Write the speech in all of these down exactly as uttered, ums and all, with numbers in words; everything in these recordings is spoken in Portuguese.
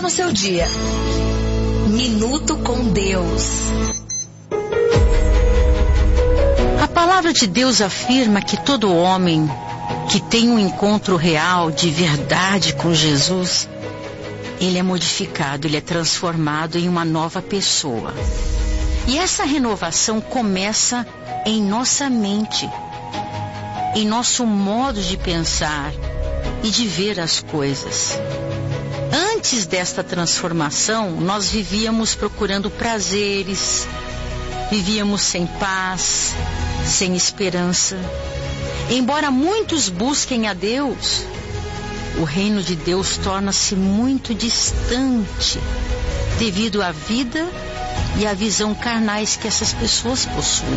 no seu dia. Minuto com Deus. A palavra de Deus afirma que todo homem que tem um encontro real, de verdade com Jesus, ele é modificado, ele é transformado em uma nova pessoa. E essa renovação começa em nossa mente, em nosso modo de pensar e de ver as coisas. Antes desta transformação, nós vivíamos procurando prazeres, vivíamos sem paz, sem esperança. Embora muitos busquem a Deus, o reino de Deus torna-se muito distante devido à vida e à visão carnais que essas pessoas possuem.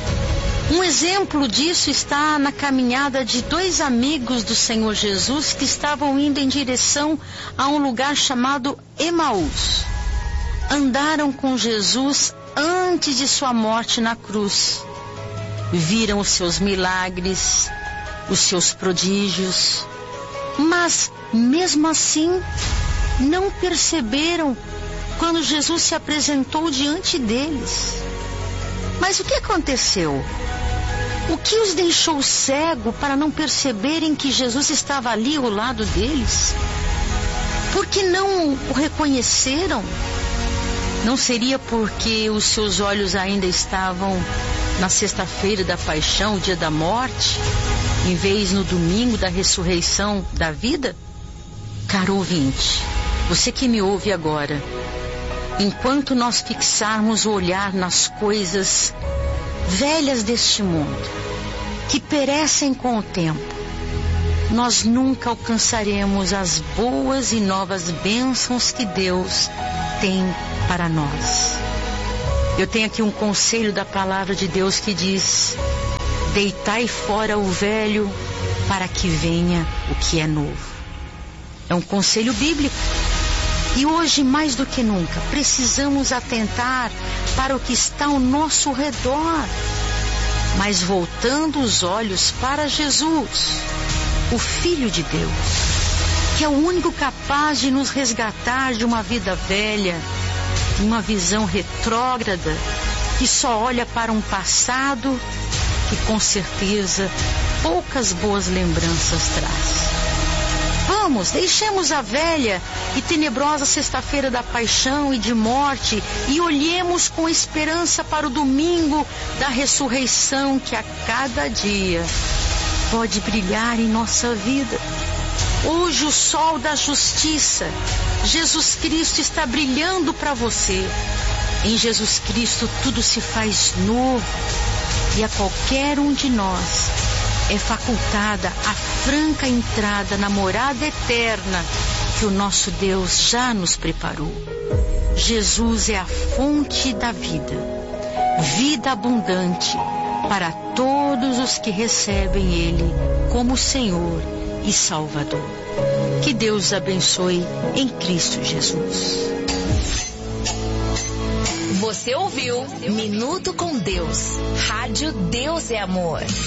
Um exemplo disso está na caminhada de dois amigos do Senhor Jesus que estavam indo em direção a um lugar chamado Emaús. Andaram com Jesus antes de sua morte na cruz. Viram os seus milagres, os seus prodígios, mas mesmo assim não perceberam quando Jesus se apresentou diante deles. Mas o que aconteceu? O que os deixou cego para não perceberem que Jesus estava ali ao lado deles? Por que não o reconheceram? Não seria porque os seus olhos ainda estavam na sexta-feira da paixão, o dia da morte, em vez no domingo da ressurreição da vida? Caro ouvinte, você que me ouve agora, enquanto nós fixarmos o olhar nas coisas velhas deste mundo, que perecem com o tempo, nós nunca alcançaremos as boas e novas bênçãos que Deus tem para nós. Eu tenho aqui um conselho da palavra de Deus que diz: deitai fora o velho para que venha o que é novo. É um conselho bíblico. E hoje, mais do que nunca, precisamos atentar para o que está ao nosso redor, mas voltando os olhos para Jesus, o Filho de Deus, que é o único capaz de nos resgatar de uma vida velha, de uma visão retrógrada, que só olha para um passado que com certeza poucas boas lembranças traz. Vamos, deixemos a velha e tenebrosa sexta-feira da paixão e de morte e olhemos com esperança para o domingo da ressurreição que a cada dia pode brilhar em nossa vida. Hoje o sol da justiça, Jesus Cristo, está brilhando para você. Em Jesus Cristo tudo se faz novo e a qualquer um de nós é facultada a franca entrada na morada eterna que o nosso Deus já nos preparou. Jesus é a fonte da vida, vida abundante para todos os que recebem Ele como Senhor e Salvador. Que Deus abençoe em Cristo Jesus. Você ouviu Minuto com Deus. Rádio Deus é Amor.